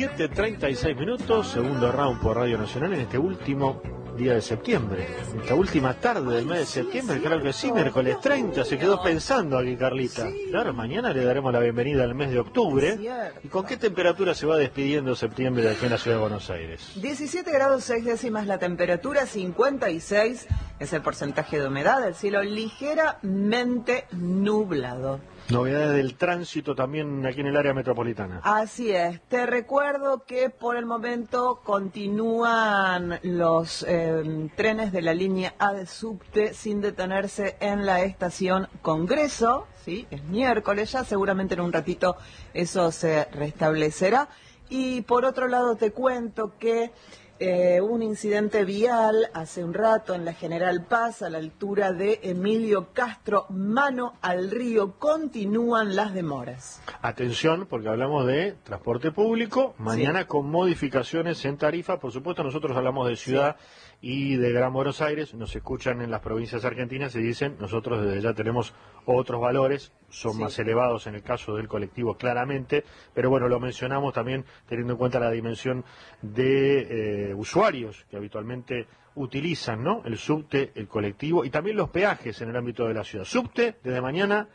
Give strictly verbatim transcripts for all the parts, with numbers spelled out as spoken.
diecisiete treinta y seis minutos, segundo round por Radio Nacional en este último día de septiembre, esta última tarde del mes de septiembre, creo que sí, miércoles treinta, se quedó pensando aquí Carlita. Claro, mañana le daremos la bienvenida al mes de octubre. ¿Y con qué temperatura se va despidiendo septiembre de aquí en la ciudad de Buenos Aires? diecisiete grados seis décimas la temperatura, cincuenta y seis es el porcentaje de humedad, el cielo ligeramente nublado. Novedades del tránsito también aquí en el área metropolitana. Así es. Te recuerdo que por el momento continúan los eh, trenes de la línea A de subte sin detenerse en la estación Congreso. Sí, es miércoles ya, seguramente en un ratito eso se restablecerá. Y por otro lado te cuento que Eh, un incidente vial hace un rato en la General Paz a la altura de Emilio Castro, mano al río, continúan las demoras. Atención, porque hablamos de transporte público, mañana sí, con modificaciones en tarifa, por supuesto nosotros hablamos de ciudad sí, y de Gran Buenos Aires, nos escuchan en las provincias argentinas y dicen, nosotros desde ya tenemos otros valores, son sí, más elevados en el caso del colectivo claramente, pero bueno, lo mencionamos también teniendo en cuenta la dimensión de eh, usuarios que habitualmente utilizan, ¿no?, el subte, el colectivo y también los peajes en el ámbito de la ciudad. Subte, desde mañana,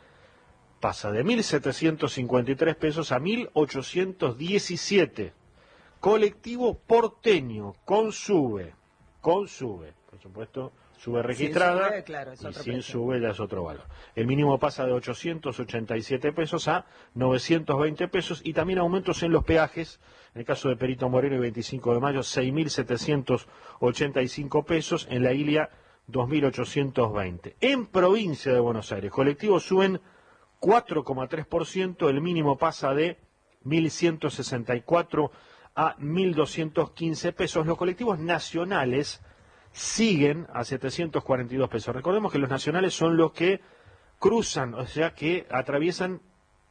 pasa de mil setecientos cincuenta y tres pesos a mil ochocientos diecisiete. Colectivo porteño, con sube, con sube, por supuesto, sube registrada, sin sube, claro, es y sin precio. Sube ya es otro valor. El mínimo pasa de ochocientos ochenta y siete pesos a novecientos veinte pesos y también aumentos en los peajes. En el caso de Perito Moreno y veinticinco de mayo, seis mil setecientos ochenta y cinco pesos. En la Ilia, dos mil ochocientos veinte. En provincia de Buenos Aires, colectivos suben cuatro coma tres por ciento. El mínimo pasa de mil ciento sesenta y cuatro a mil doscientos quince pesos. Los colectivos nacionales siguen a setecientos cuarenta y dos pesos. Recordemos que los nacionales son los que cruzan, o sea, que atraviesan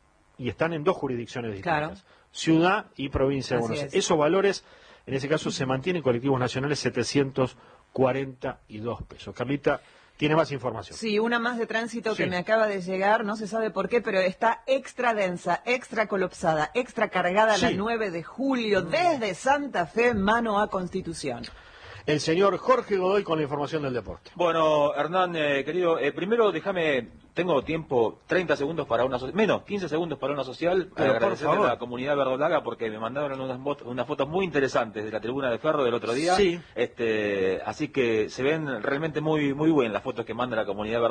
y están en dos jurisdicciones distintas. Claro. Ciudad y provincia de Buenos Aires. Esos valores, en ese caso, se mantienen. Colectivos nacionales, setecientos cuarenta y dos pesos. Carlita, ¿tiene más información? Sí, una más de tránsito sí, que me acaba de llegar, no se sabe por qué, pero está extra densa, extra colapsada, extra cargada sí, la nueve de julio, desde Santa Fe, mano a Constitución. El señor Jorge Godoy con la información del deporte. Bueno, Hernán, eh, querido, eh, primero déjame, tengo tiempo, treinta segundos para una social, menos, quince segundos para una social, para agradecerle a la comunidad verdolaga porque me mandaron unas, unas fotos muy interesantes de la tribuna de Ferro del otro día. Sí. Este, así que se ven realmente muy, muy buenas las fotos que manda la comunidad verdolaga.